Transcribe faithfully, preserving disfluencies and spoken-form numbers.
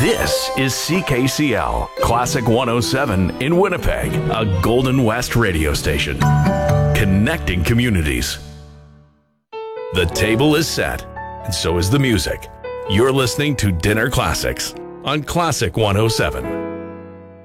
This is C K C L, Classic one oh seven in Winnipeg, a Golden West radio station. Connecting communities. The table is set, and so is the music. You're listening to Dinner Classics on Classic one oh seven.